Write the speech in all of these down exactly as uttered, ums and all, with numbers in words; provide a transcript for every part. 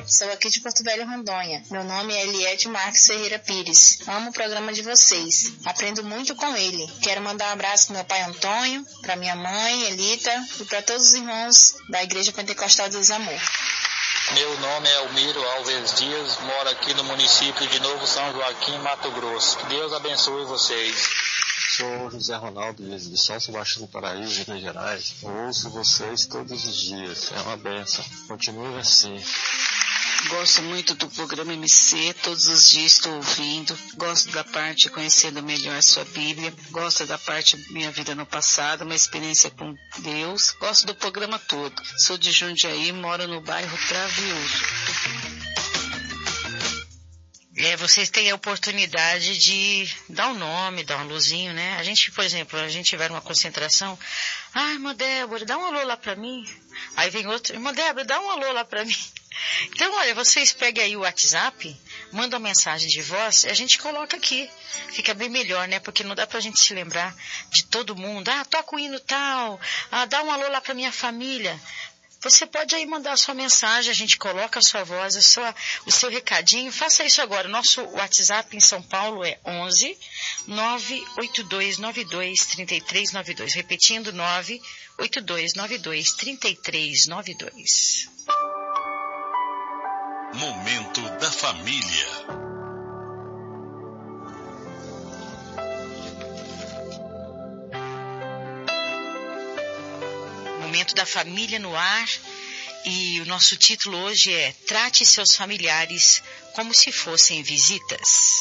Sou aqui de Porto Velho, Rondônia. Meu nome é Eliette Marques Ferreira Pires. Amo o programa de vocês. Aprendo muito com ele. Quero mandar um abraço pro meu pai Antônio, para minha mãe, Elita, e para todos os irmãos da Igreja Pentecostal Deus Amor. Meu nome é Elmiro Alves Dias, moro aqui no município de Novo São Joaquim, Mato Grosso. Que Deus abençoe vocês. Sou José Ronaldo de São Sebastião do Paraíso, Minas Gerais. Eu ouço vocês todos os dias. É uma bênção. Continue assim. Gosto muito do programa M C, todos os dias estou ouvindo. Gosto da parte conhecendo melhor a sua Bíblia. Gosto da parte minha vida no passado, uma experiência com Deus. Gosto do programa todo. Sou de Jundiaí, moro no bairro Travioso. É, vocês têm a oportunidade de dar um nome, dar um luzinho, né? A gente, por exemplo, a gente tiver uma concentração. Ah, irmã Débora, dá um alô lá pra mim. Aí vem outro, irmã Débora, dá um alô lá pra mim. Então, olha, vocês pegam aí o WhatsApp, mandam uma mensagem de voz e a gente coloca aqui. Fica bem melhor, né? Porque não dá pra gente se lembrar de todo mundo. Ah, toca o hino tal. Ah, dá um alô lá pra minha família. Você pode aí mandar a sua mensagem, a gente coloca a sua voz, a sua, o seu recadinho. Faça isso agora. O nosso WhatsApp em São Paulo é onze nove oito dois nove dois três três nove dois. Repetindo, nove oito dois nove dois três três nove dois. Momento da Família. Momento da Família no ar, e o nosso título hoje é Trate seus familiares como se fossem visitas.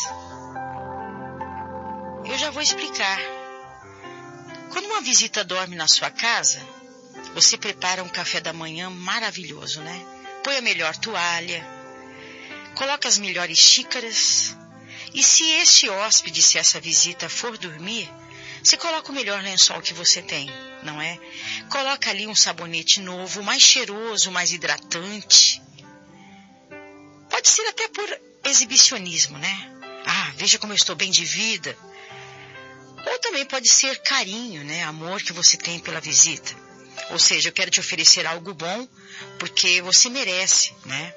Eu já vou explicar. Quando uma visita dorme na sua casa, você prepara um café da manhã maravilhoso, né? Põe a melhor toalha, coloca as melhores xícaras, e se este hóspede, se essa visita for dormir, você coloca o melhor lençol que você tem, não é? Coloca ali um sabonete novo, mais cheiroso, mais hidratante. Pode ser até por exibicionismo, né? Ah, veja como eu estou bem de vida. Ou também pode ser carinho, né? Amor que você tem pela visita. Ou seja, eu quero te oferecer algo bom porque você merece, né?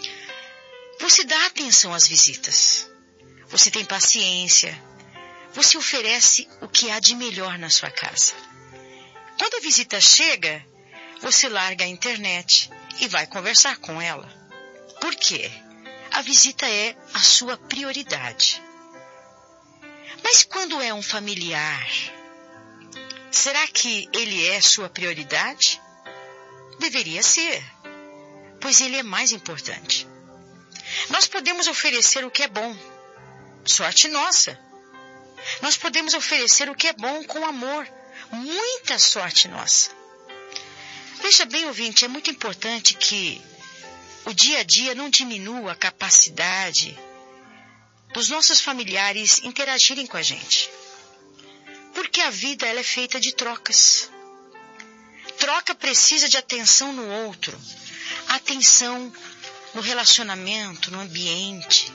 Você dá atenção às visitas. Você tem paciência. Você oferece o que há de melhor na sua casa. Quando a visita chega, você larga a internet e vai conversar com ela. Por quê? A visita é a sua prioridade. Mas quando é um familiar, será que ele é sua prioridade? Deveria ser, pois ele é mais importante. Nós podemos oferecer o que é bom, sorte nossa. Nós podemos oferecer o que é bom com amor, muita sorte nossa. Veja bem, ouvinte, é muito importante que o dia a dia não diminua a capacidade dos nossos familiares interagirem com a gente. Porque a vida ela é feita de trocas. Troca precisa de atenção no outro, atenção no relacionamento, no ambiente.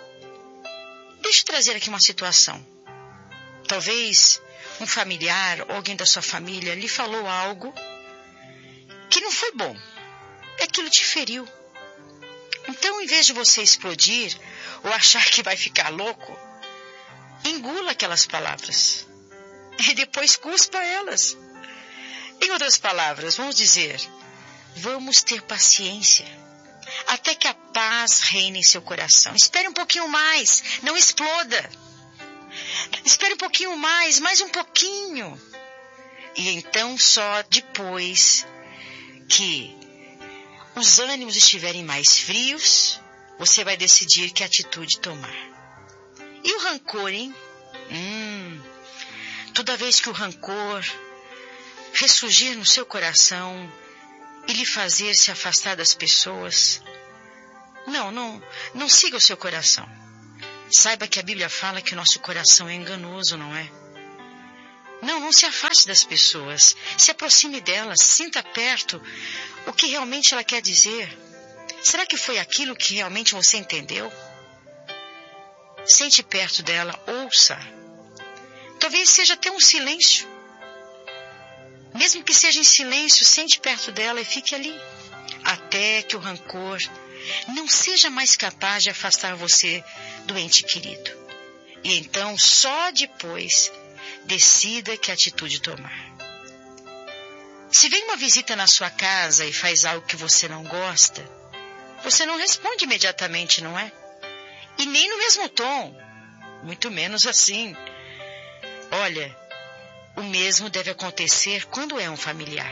Deixa eu trazer aqui uma situação. Talvez um familiar ou alguém da sua família lhe falou algo que não foi bom. Aquilo te feriu. Então, em vez de você explodir ou achar que vai ficar louco, engula aquelas palavras e depois cuspa elas. Em outras palavras, vamos dizer, vamos ter paciência até que a paz reine em seu coração. Espere um pouquinho mais, não exploda. Espere um pouquinho mais, mais um pouquinho. E então só depois que os ânimos estiverem mais frios, você vai decidir que atitude tomar. E o rancor, hein? Hum, toda vez que o rancor ressurgir no seu coração e lhe fazer se afastar das pessoas, não, não, não siga o seu coração. Saiba que a Bíblia fala que o nosso coração é enganoso, não é? Não, não se afaste das pessoas. Se aproxime delas, sinta perto o que realmente ela quer dizer. Será que foi aquilo que realmente você entendeu? Sente perto dela, ouça. Talvez seja até um silêncio. Mesmo que seja em silêncio, sente perto dela e fique ali. Até que o rancor não seja mais capaz de afastar você do ente querido. E então, só depois, decida que atitude tomar. Se vem uma visita na sua casa e faz algo que você não gosta, você não responde imediatamente, não é? E nem no mesmo tom, muito menos assim. Olha, o mesmo deve acontecer quando é um familiar.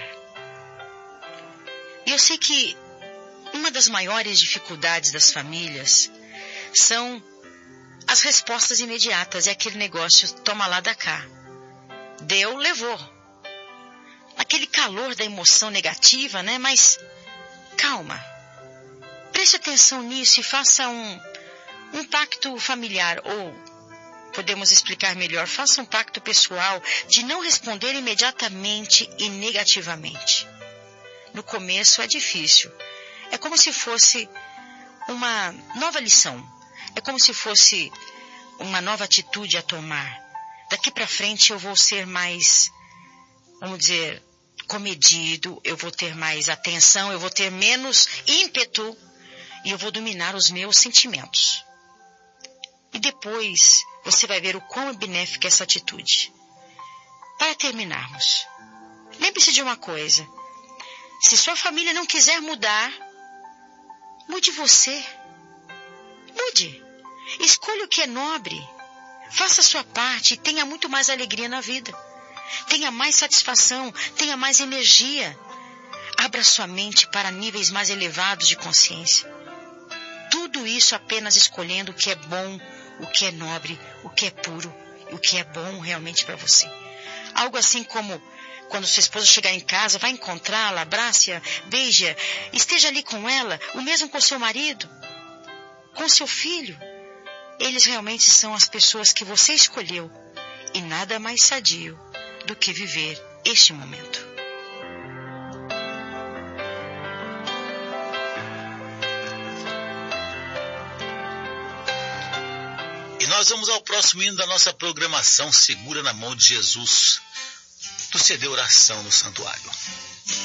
E eu sei que uma das maiores dificuldades das famílias são as respostas imediatas. É aquele negócio, toma lá, dá cá. Deu, levou. Aquele calor da emoção negativa, né? Mas calma. Preste atenção nisso e faça um, um pacto familiar, ou podemos explicar melhor, faça um pacto pessoal de não responder imediatamente e negativamente. No começo é difícil. É como se fosse uma nova lição. É como se fosse uma nova atitude a tomar. Daqui para frente eu vou ser mais, vamos dizer, comedido, eu vou ter mais atenção, eu vou ter menos ímpeto e eu vou dominar os meus sentimentos. E depois você vai ver o quão é benéfica essa atitude. Para terminarmos, lembre-se de uma coisa. Se sua família não quiser mudar, mude você. Mude. Escolha o que é nobre. Faça a sua parte e tenha muito mais alegria na vida. Tenha mais satisfação, tenha mais energia. Abra sua mente para níveis mais elevados de consciência. Tudo isso apenas escolhendo o que é bom, o que é nobre, o que é puro e o que é bom realmente para você. Algo assim como, quando sua esposa chegar em casa, vai encontrá-la, abrace-a, beije-a, esteja ali com ela, o mesmo com seu marido, com seu filho. Eles realmente são as pessoas que você escolheu e nada mais sadio do que viver este momento. E nós vamos ao próximo hino da nossa programação Segura na Mão de Jesus, do C D Oração no Santuário.